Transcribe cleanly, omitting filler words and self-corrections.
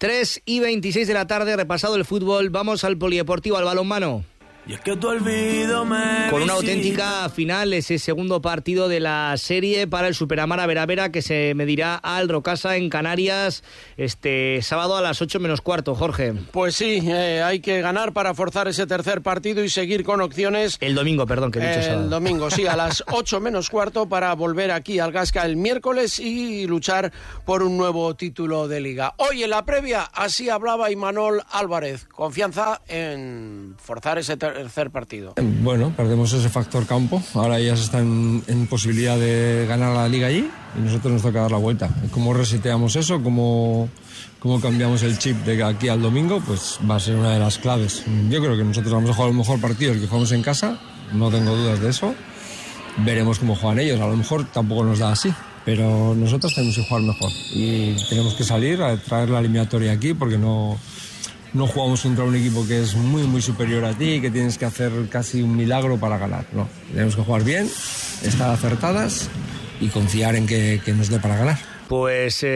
3:26 de la tarde, repasado el fútbol, vamos al polideportivo, al balonmano. Y es que tu olvido me con una visita. auténtica final, ese segundo partido de la serie para el Superamara Veravera, que se medirá al Rocasa en Canarias este sábado a las 8:15, Jorge. Pues sí, hay que ganar para forzar ese tercer partido y seguir con opciones. El domingo, perdón, que he dicho sábado. El domingo, sí, a las 8:15 para volver aquí al Gasca el miércoles y luchar por un nuevo título de Liga. Hoy en la previa, así hablaba Imanol Álvarez. Confianza en forzar ese tercer partido. Bueno, perdemos ese factor campo. Ahora ya se están en posibilidad de ganar la Liga allí y nosotros nos toca dar la vuelta. ¿Cómo reseteamos eso? ¿Cómo cambiamos el chip de aquí al domingo? Pues va a ser una de las claves. Yo creo que nosotros vamos a jugar el mejor partido, el que jugamos en casa. No tengo dudas de eso. Veremos cómo juegan ellos. A lo mejor tampoco nos da así, pero nosotros tenemos que jugar mejor y tenemos que salir a traer la eliminatoria aquí, porque no jugamos contra un equipo que es muy muy superior a ti, que tienes que hacer casi un milagro para ganar. No, tenemos que jugar bien, estar acertadas y confiar en que nos dé para ganar. Pues